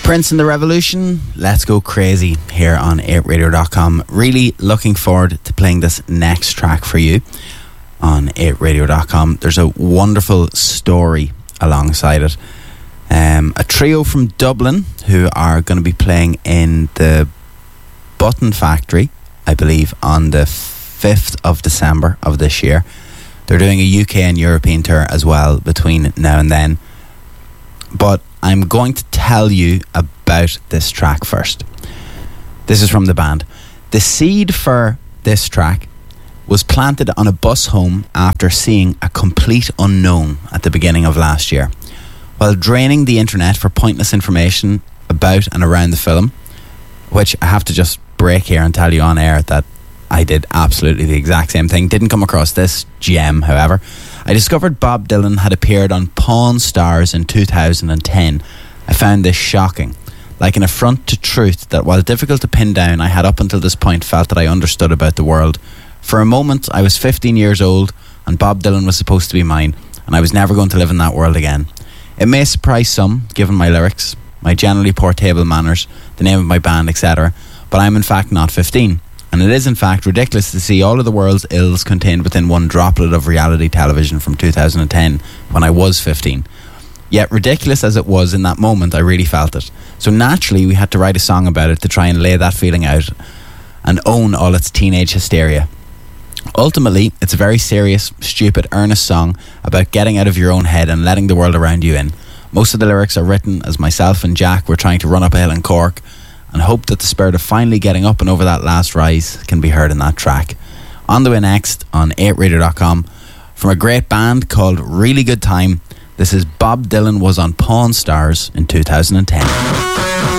Prince and the Revolution, Let's Go Crazy here on 8radio.com. Really looking forward to playing this next track for you on 8radio.com. There's a wonderful story alongside it. A trio from Dublin who are going to be playing in the Button Factory, I believe, on the 5th of December of this year. They're doing a UK and European tour as well between now and then. But I'm going to tell you about this track first. This is from the band. The seed for this track was planted on a bus home after seeing A Complete Unknown at the beginning of last year. While draining the internet for pointless information about and around the film, which I have to just break here and tell you on air that I did absolutely the exact same thing. Didn't come across this gem, however. I discovered Bob Dylan had appeared on Pawn Stars in 2010. I found this shocking, like an affront to truth that, while difficult to pin down, I had up until this point felt that I understood about the world. For a moment, I was 15 years old and Bob Dylan was supposed to be mine, and I was never going to live in that world again. It may surprise some, given my lyrics, my generally poor table manners, the name of my band, etc., but I am in fact not 15. And it is in fact ridiculous to see all of the world's ills contained within one droplet of reality television from 2010 when I was 15. Yet ridiculous as it was in that moment, I really felt it. So naturally we had to write a song about it to try and lay that feeling out and own all its teenage hysteria. Ultimately, it's a very serious, stupid, earnest song about getting out of your own head and letting the world around you in. Most of the lyrics are written as myself and Jack were trying to run up a hill in Cork and hope that the spirit of finally getting up and over that last rise can be heard in that track. On the way next on 8radio.com, from a great band called Really Good Time, this is Bob Dylan Was on Pawn Stars in 2010.